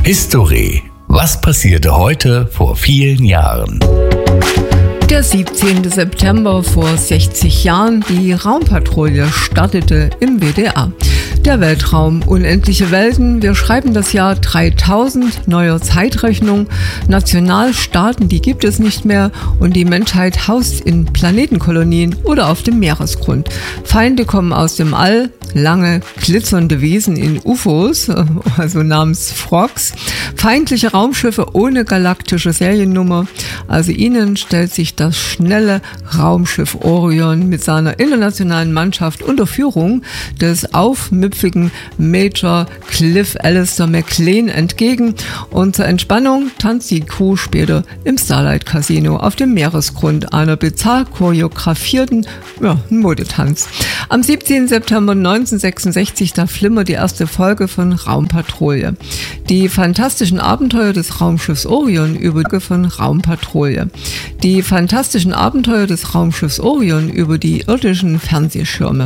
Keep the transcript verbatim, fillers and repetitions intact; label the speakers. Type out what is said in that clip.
Speaker 1: History. Was passierte heute vor vielen Jahren?
Speaker 2: Der siebzehnten September vor sechzig Jahren, die Raumpatrouille startete im W D R. Der Weltraum, unendliche Welten, wir schreiben das Jahr dreitausend, neuer Zeitrechnung, Nationalstaaten, die gibt es nicht mehr und die Menschheit haust in Planetenkolonien oder auf dem Meeresgrund. Feinde kommen aus dem All, lange, glitzernde Wesen in U F Os, also namens Frogs, feindliche Raumschiffe ohne galaktische Seriennummer, also ihnen stellt sich das schnelle Raumschiff Orion mit seiner internationalen Mannschaft unter Führung des aufmüpfigen Major Cliff Alistair McLean entgegen und zur Entspannung tanzt die Crew später im Starlight Casino auf dem Meeresgrund, einer bizarr choreografierten ja, Modetanz. Am siebzehnten September neunzehnhundertsechsundsechzig, da flimmert die erste Folge von Raumpatrouille. Die fantastischen Abenteuer des Raumschiffs Orion über von Raumpatrouille. Die fantastischen Abenteuer des Raumschiffs Orion über die irdischen Fernsehschirme.